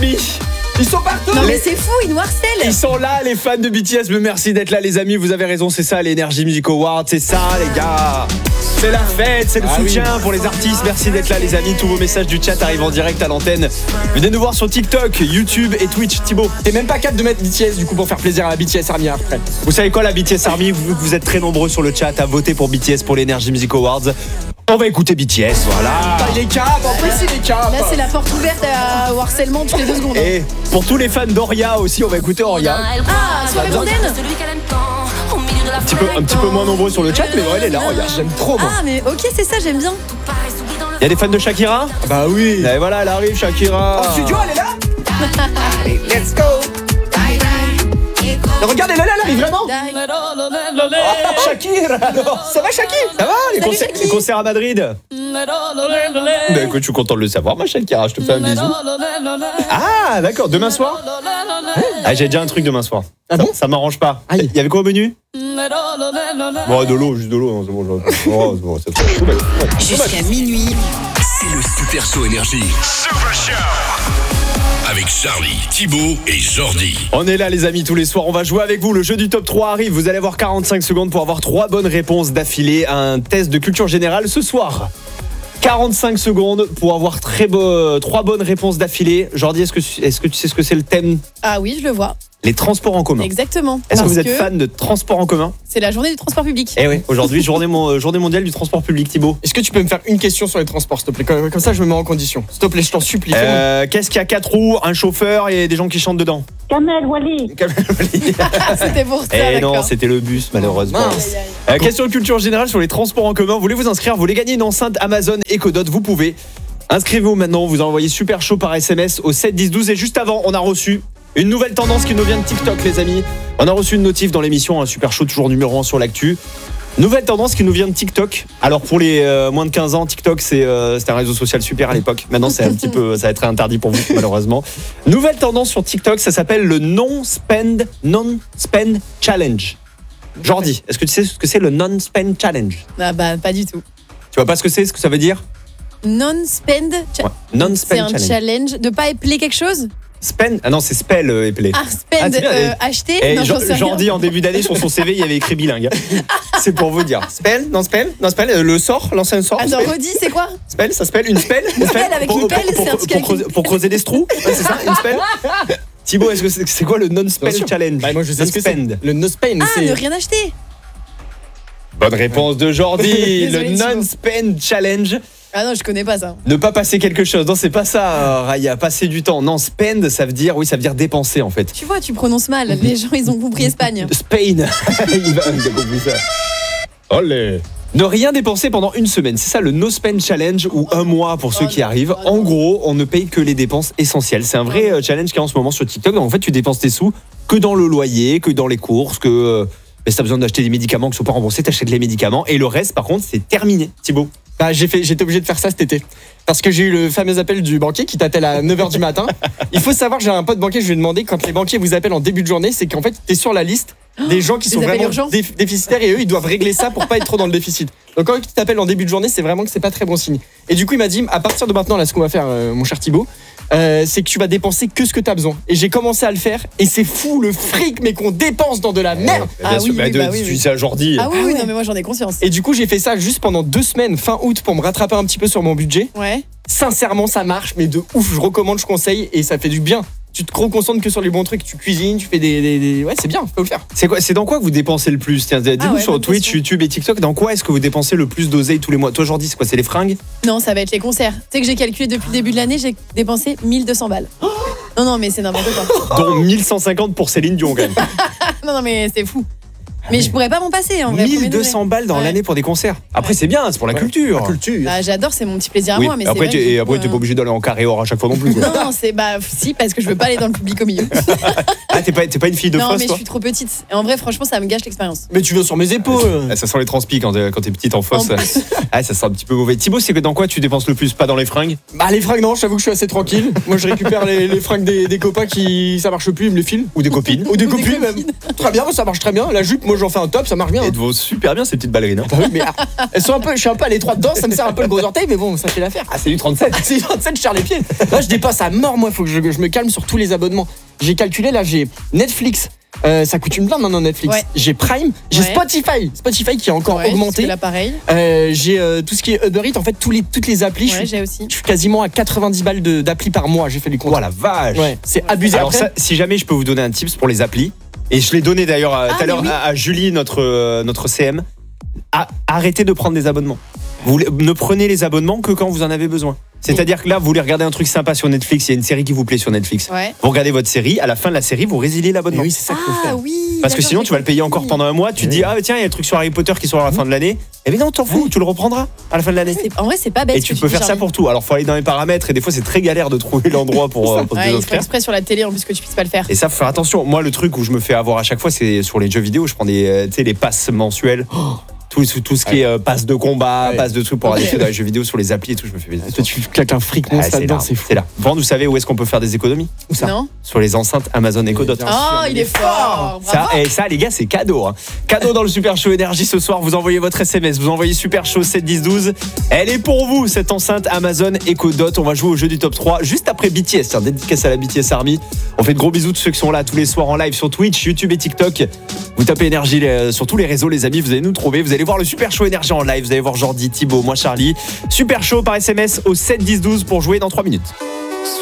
amis. Ils sont partout. Non mais c'est fou, ils nous harcèlent. Ils sont là, les fans de BTS. Mais merci d'être là, les amis. Vous avez raison, c'est ça, l'Energy Music Awards. C'est ça, les gars. C'est la fête, c'est le soutien pour les artistes. Merci d'être là, les amis. Tous vos messages du chat arrivent en direct à l'antenne. Venez nous voir sur TikTok, YouTube et Twitch. Thibaut, t'es même pas capable de mettre BTS du coup pour faire plaisir à la BTS Army après. Vous savez quoi, la BTS Army, vous êtes très nombreux sur le chat à voter pour BTS pour l'Energy Music Awards. On va écouter BTS, voilà. Il est cap, en plus il est cap. Là c'est la porte ouverte au harcèlement toutes les 2 secondes. Et pour tous les fans d'Oria aussi, on va écouter Oria. Ah, soirée mondaine. Un petit peu moins nombreux sur le chat, mais ouais, elle est là, Oria. J'aime trop, moi. Ah mais ok, c'est ça, j'aime bien. Il y a des fans de Shakira? Bah oui. Et voilà, elle arrive, Shakira. En studio, elle est là. Allez, let's go. Regarde, elle arrive vraiment. Shakira. Ça va, Shakira? Ça va, les concerts à Madrid? Bah écoute, je suis content de le savoir, ma Shakira, je te fais un bisou. Ah, d'accord, demain soir? Ah, j'ai déjà un truc demain soir. Ah bon? Ça m'arrange pas. Il y avait quoi au menu? Bon, de l'eau, juste de l'eau, c'est bon, c'est bon. Jusqu'à minuit, c'est le Super Show Énergie. Super Show avec Charlie, Thibaut et Jordi. On est là, les amis, tous les soirs. On va jouer avec vous. Le jeu du top 3 arrive. Vous allez avoir 45 secondes pour avoir 3 bonnes réponses d'affilée à un test de culture générale ce soir. 45 secondes pour avoir 3 bonnes réponses d'affilée. Jordi, est-ce que tu sais ce que c'est le thème? Ah oui, je le vois. Les transports en commun. Exactement. Est-ce que vous êtes fan de transports en commun? C'est la journée du transport public. Eh oui, aujourd'hui, journée mondiale du transport public, Thibaut. Est-ce que tu peux me faire une question sur les transports, s'il te plaît? Comme ça, je me mets en condition. S'il te plaît, je t'en supplie. Qu'est-ce qui a 4 roues, un chauffeur et des gens qui chantent dedans? Kamel Wally. C'était pour ça, Eh d'accord. non, c'était le bus, malheureusement. Question de culture générale sur les transports en commun. Vous voulez vous inscrire? Vous voulez gagner une enceinte Amazon Echo Dot? Vous pouvez. Inscrivez-vous maintenant. Vous envoyez Super Show par SMS au 7 10 12. Et juste avant, on a reçu une nouvelle tendance qui nous vient de TikTok, les amis. On a reçu une notif dans l'émission, un Super Show toujours numéro 1 sur l'actu. Nouvelle tendance qui nous vient de TikTok. Alors pour les moins de 15 ans, TikTok c'était un réseau social super à l'époque. Maintenant c'est un petit peu, ça va être interdit pour vous malheureusement. Nouvelle tendance sur TikTok, ça s'appelle le non-spend challenge. Jordi, est-ce que tu sais ce que c'est le non-spend challenge? Ah bah pas du tout. Tu vois pas ce que ça veut dire? Non-spend non-spend c'est un challenge de pas épeler quelque chose? Spend? Ah non, c'est spell épelé. Ah, spend, acheter? Et non, j'en sais rien. Jordi, en début d'année, sur son CV, il y avait écrit bilingue. C'est pour vous dire. Spell? Non, spell? Non, spell? Le sort? L'ancien sort? Attends, redis, c'est quoi? Spell? Ça spell? Une spell? Une spell avec une pelle, c'est un truc avec pour creuser des trous? Ouais, c'est ça? Une spell? Thibaut, est-ce que c'est quoi le non-spend challenge? Bah, moi, je sais ce que c'est. Le no-spend, Ah, c'est... ne rien acheter. Bonne réponse de Jordi. Désolé, Le non-spend challenge. Ah non, je connais pas ça. Ne pas passer quelque chose. Non, c'est pas ça, Raya. Passer du temps. Non, spend, ça veut dire dépenser, en fait. Tu vois, tu prononces mal. Les gens, ils ont compris Espagne. Spain. Il a compris ça. Olé. Ne rien dépenser pendant une semaine. C'est ça le no spend challenge ou un mois pour ceux qui arrivent. En gros, on ne paye que les dépenses essentielles. C'est un vrai challenge qu'il y a en ce moment sur TikTok. Donc, en fait, tu dépenses tes sous que dans le loyer, que dans les courses, que si t'as besoin d'acheter des médicaments qui sont pas remboursés, t'achètes les médicaments. Et le reste, par contre, c'est terminé. Thibaut. Bah, j'étais obligé de faire ça cet été. Parce que j'ai eu le fameux appel du banquier qui t'appelle à 9h du matin. Il faut savoir, j'ai un pote banquier, je lui ai demandé, quand les banquiers vous appellent en début de journée, c'est qu'en fait, t'es sur la liste des gens qui sont vraiment déficitaires et eux, ils doivent régler ça pour pas être trop dans le déficit. Donc quand ils t'appellent en début de journée, c'est vraiment que c'est pas très bon signe. Et du coup, il m'a dit, à partir de maintenant, là, ce qu'on va faire, mon cher Thibaut, c'est que tu vas dépenser que ce que t'as besoin. Et j'ai commencé à le faire et c'est fou le fric mais qu'on dépense dans de la merde. Bien sûr, tu dis ça à Jordi. Ah oui, non mais moi j'en ai conscience. Et du coup j'ai fait ça juste pendant 2 semaines fin août pour me rattraper un petit peu sur mon budget. Ouais. Sincèrement ça marche mais de ouf, je recommande, je conseille et ça fait du bien. Tu te concentres que sur les bons trucs, tu cuisines, tu fais des... Ouais, c'est bien, faut le faire. C'est dans quoi que vous dépensez le plus? Tiens, dis-nous sur Twitch, YouTube et TikTok, dans quoi est-ce que vous dépensez le plus d'oseille tous les mois? Toi, Jordi, c'est quoi? C'est les fringues? Non, ça va être les concerts. Tu sais que j'ai calculé depuis le début de l'année, j'ai dépensé 1200 balles. Non, mais c'est n'importe quoi. Dont 1150 pour Céline Dion, quand même. Non, mais c'est fou. Mais je pourrais pas m'en passer en vrai. 1200 balles dans l'année pour des concerts. Après, c'est bien, c'est pour la culture. La culture. Bah, j'adore, c'est mon petit plaisir à Oui, moi. Mais après, c'est vrai t'es pas obligé d'aller en carré or à chaque fois non plus. Quoi. Non, c'est si, parce que je veux pas aller dans le public au milieu. Ah, t'es pas une fille de non, fosse, mais toi? je suis trop petite. Et en vrai, franchement, ça me gâche l'expérience. Mais tu viens sur mes épaules. Ça sent les transpi quand t'es petite en fosse. En plus. Ah, ça sent un petit peu mauvais. Thibaut, c'est que dans quoi tu dépenses le plus? Pas dans les fringues? Bah les fringues non, je t'avoue que je suis assez tranquille. Moi je récupère les fringues des copains qui ça marche plus, ils me les filent. Ou des copines? Ou des copines même. Très bien, ça marche très bien. La jupe, moi j'en fais un top, ça marche bien. Et de vos super bien ces petites ballerines. Hein. Bah oui, mais elles sont je suis un peu à l'étroit dedans, ça me sert un peu le gros orteil, mais bon, ça fait l'affaire. Ah, c'est du 37. C'est 37, je serre les pieds. Là, je dépasse à mort, moi, faut que je me calme sur tous les abonnements. J'ai calculé, là, j'ai Netflix. Ça coûte une blinde maintenant Netflix. Ouais. J'ai Prime, j'ai Ouais. Spotify qui a encore augmenté. Là, pareil. J'ai tout ce qui est Uber Eats, en fait toutes les applis. Ouais, j'ai aussi. Je suis quasiment à 90 balles d'appli par mois. J'ai fait les comptes. Oh la vache. Ouais, c'est abusé. Alors Après, ça, si jamais je peux vous donner un tips pour les applis, et je l'ai donné d'ailleurs tout à l'heure mais oui. à Julie, notre CM, arrêtez de prendre des abonnements. Vous ne prenez les abonnements que quand vous en avez besoin. C'est-à-dire que là, vous voulez regarder un truc sympa sur Netflix, il y a une série qui vous plaît sur Netflix. Ouais. Vous regardez votre série, à la fin de la série, vous résiliez l'abonnement. oui, c'est ça qu'il faut faire. Oui. Parce que d'accord, sinon, j'ai tu vas le payer compris. encore pendant un mois. Tu te dis, ah tiens, il y a le truc sur Harry Potter qui sort à la fin de l'année. Eh bien non, t'en fous, tu le reprendras à la fin de l'année. En vrai, c'est pas bête. Et ce tu que peux dis, faire ça Charlie. pour tout. Alors, faut aller dans les paramètres et des fois, c'est très galère de trouver l'endroit pour te Ouais, il faut désinscrire. exprès sur la télé en plus que tu puisses pas le faire. Et ça, faut faire attention. Moi, le truc où je me fais avoir à chaque fois, c'est sur les jeux vidéo. Je prends des, tu sais, les passes mensuelles. Tout ce qui est passe de combat, Ouais. passe de trucs pour Ok. aller dans les jeux vidéo sur les applis et tout. Je me fais plaisir. Toi, tu claques un fric Ah, monstre c'est là-dedans, là, c'est fou. c'est là. Bon, vous savez où est-ce qu'on peut faire des économies Où ça Non. Sur les enceintes Amazon Echo Dot. Bien Oh, sûr, il est fort. Ça, Bravo. et ça, les gars, c'est cadeau. Hein. Cadeau dans le Super Show Énergie ce soir. Vous envoyez votre SMS, vous envoyez Super Show 7 10 12. Elle est pour vous, cette enceinte Amazon Echo Dot. On va jouer au jeu du top 3 juste après BTS. Tiens, dédicace à la BTS Army. On fait de gros bisous de ceux qui sont là tous les soirs en live sur Twitch, YouTube et TikTok. Vous tapez Énergie sur tous les réseaux, les amis. Vous allez nous trouver. Vous allez voir le Super Show Énergie en live. Vous allez voir Jordi, Thibaut, moi Charlie. Super Show par SMS au 7 10 12 pour jouer dans 3 minutes.